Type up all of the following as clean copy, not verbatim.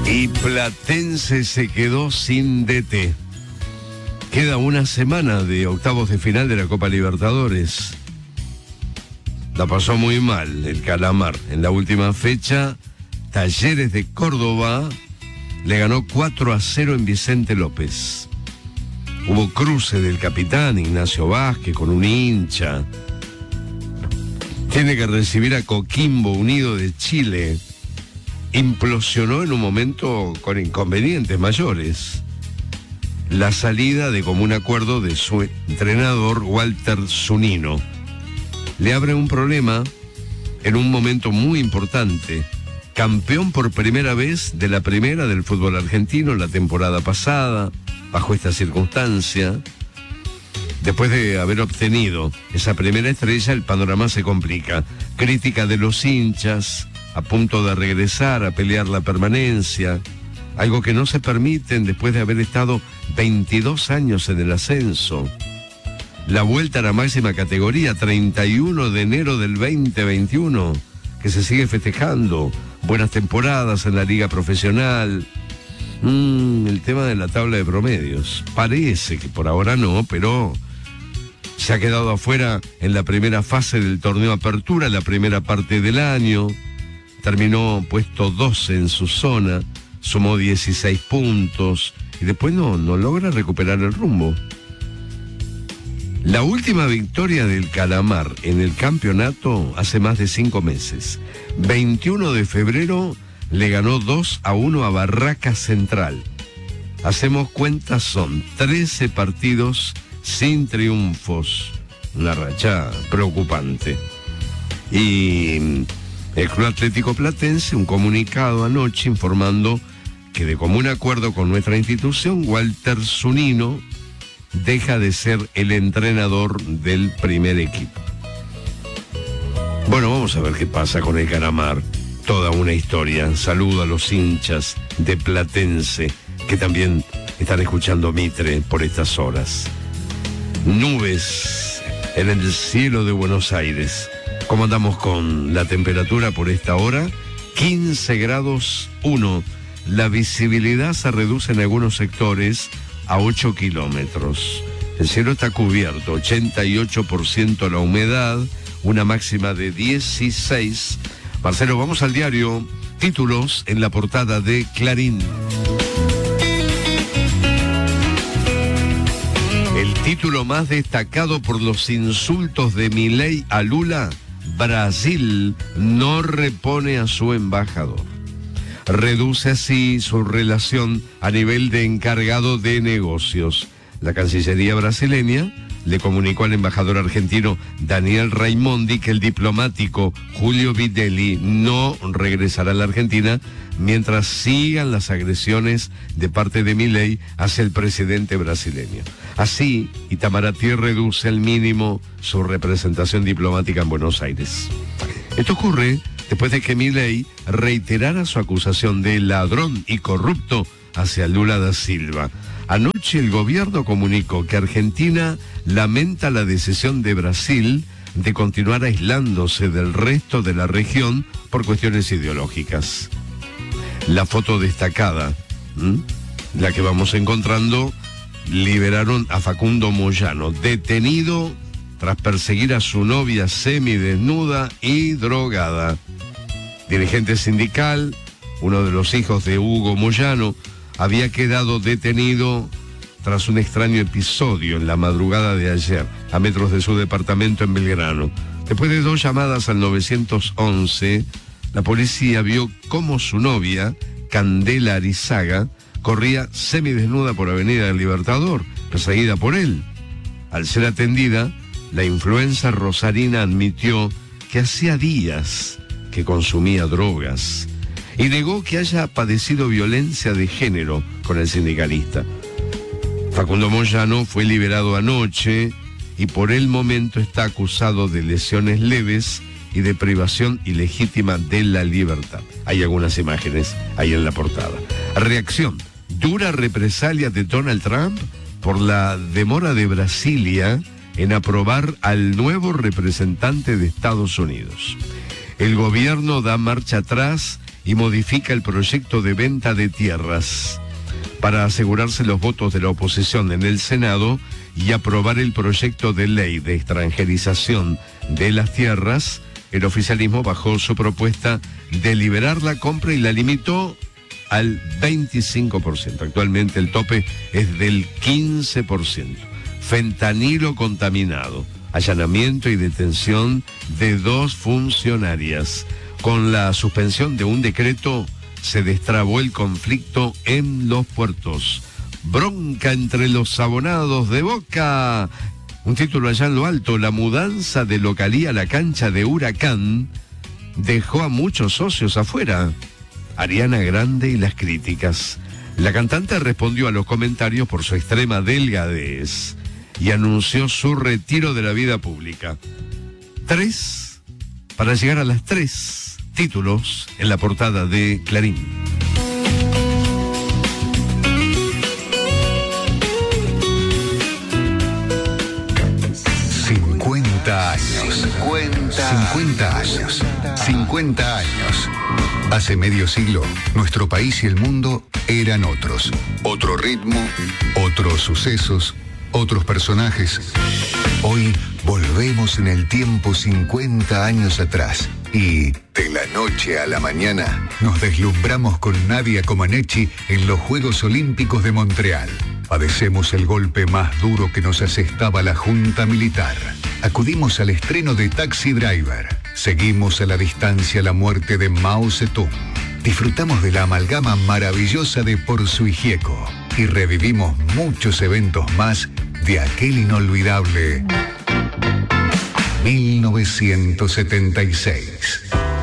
Y Platense se quedó sin DT. Queda una semana de octavos de final de la Copa Libertadores. La pasó muy mal el Calamar. En la última fecha, Talleres de Córdoba le ganó 4-0 en Vicente López. Hubo cruce del capitán Ignacio Vázquez con un hincha. Tiene que recibir a Coquimbo Unido de Chile. Implosionó en un momento con inconvenientes mayores. La salida de común acuerdo de su entrenador Walter Zunino le abre un problema en un momento muy importante. Campeón por primera vez de la primera del fútbol argentino la temporada pasada, bajo esta circunstancia. Después de haber obtenido esa primera estrella, el panorama se complica. Crítica de los hinchas, a punto de regresar a pelear la permanencia, algo que no se permiten después de haber estado 22 años en el ascenso. La vuelta a la máxima categoría, 31 de enero del 2021, que se sigue festejando. Buenas temporadas en la liga profesional. El tema de la tabla de promedios. Parece que por ahora no, pero se ha quedado afuera en la primera fase del torneo Apertura, la primera parte del año. Terminó puesto 12 en su zona, sumó 16 puntos y después no logra recuperar el rumbo. La última victoria del Calamar en el campeonato hace más de 5 meses. 21 de febrero le ganó 2-1 a Barracas Central. Hacemos cuentas, son 13 partidos sin triunfos. Una racha preocupante. Y el Club Atlético Platense, un comunicado anoche informando que de común acuerdo con nuestra institución, Walter Zunino deja de ser el entrenador del primer equipo. Bueno, vamos a ver qué pasa con el Calamar. Toda una historia. Saludo a los hinchas de Platense que también están escuchando Mitre por estas horas. Nubes en el cielo de Buenos Aires. ¿Cómo andamos con la temperatura por esta hora? 15 grados 1. La visibilidad se reduce en algunos sectores a 8 kilómetros. El cielo está cubierto, 88% la humedad, una máxima de 16. Marcelo, vamos al diario. Títulos en la portada de Clarín. El título más destacado por los insultos de Milei a Lula: Brasil no repone a su embajador. Reduce así su relación a nivel de encargado de negocios. La Cancillería brasileña le comunicó al embajador argentino Daniel Raimondi que el diplomático Julio Videlli no regresará a la Argentina mientras sigan las agresiones de parte de Milei hacia el presidente brasileño. Así, Itamaraty reduce al mínimo su representación diplomática en Buenos Aires. Esto ocurre después de que Milei reiterara su acusación de ladrón y corrupto hacia Lula da Silva. Anoche el gobierno comunicó que Argentina lamenta la decisión de Brasil de continuar aislándose del resto de la región por cuestiones ideológicas. La foto destacada, la que vamos encontrando, liberaron a Facundo Moyano, detenido tras perseguir a su novia semidesnuda y drogada. Dirigente sindical, uno de los hijos de Hugo Moyano, había quedado detenido tras un extraño episodio en la madrugada de ayer, a metros de su departamento en Belgrano. Después de 2 llamadas al 911, la policía vio cómo su novia, Candela Arizaga, corría semidesnuda por Avenida del Libertador, perseguida por él. Al ser atendida, la influencer rosarina admitió que hacía días que consumía drogas y negó que haya padecido violencia de género con el sindicalista. Facundo Moyano fue liberado anoche y por el momento está acusado de lesiones leves y de privación ilegítima de la libertad. Hay algunas imágenes ahí en la portada. Reacción: dura represalia de Donald Trump por la demora de Brasilia en aprobar al nuevo representante de Estados Unidos. El gobierno da marcha atrás y modifica el proyecto de venta de tierras para asegurarse los votos de la oposición en el Senado y aprobar el proyecto de ley de extranjerización de las tierras. El oficialismo bajó su propuesta de liberar la compra y la limitó al 25%. Actualmente el tope es del 15%. Fentanilo contaminado. Allanamiento y detención de 2 funcionarias. Con la suspensión de un decreto se destrabó el conflicto en los puertos. Bronca entre los abonados de Boca. Un título allá en lo alto: la mudanza de localía a la cancha de Huracán dejó a muchos socios afuera. Ariana Grande y las críticas. La cantante respondió a los comentarios por su extrema delgadez y anunció su retiro de la vida pública. 3 para llegar a las 3 títulos en la portada de Clarín. Años. 50 años. Hace medio siglo, nuestro país y el mundo eran otros. Otro ritmo, otros sucesos, otros personajes. Hoy volvemos en el tiempo 50 años atrás. Y de la noche a la mañana nos deslumbramos con Nadia Comaneci en los Juegos Olímpicos de Montreal. Padecemos el golpe más duro que nos asestaba la Junta Militar. Acudimos al estreno de Taxi Driver. Seguimos a la distancia la muerte de Mao Zedong. Disfrutamos de la amalgama maravillosa de Porzu y Gieco. Y revivimos muchos eventos más de aquel inolvidable 1976.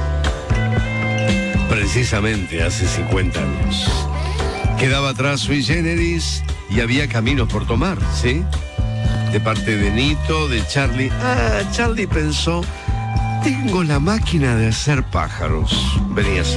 Precisamente hace 50 años. Quedaba atrás Sui Generis y había caminos por tomar, ¿sí? De parte de Nito, de Charlie. Charlie pensó: tengo la máquina de hacer pájaros. Venía así.